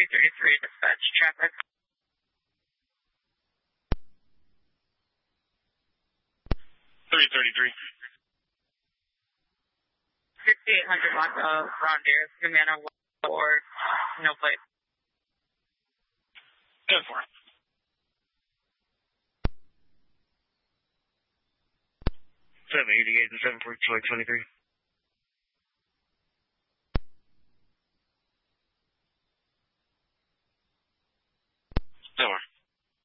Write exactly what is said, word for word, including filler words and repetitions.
three thirty-three, dispatch traffic. three thirty-three. sixty-eight hundred block of Rondeer, Humana, or no plate. ten four. seven eighty-eight and seven forty-two, twenty-three.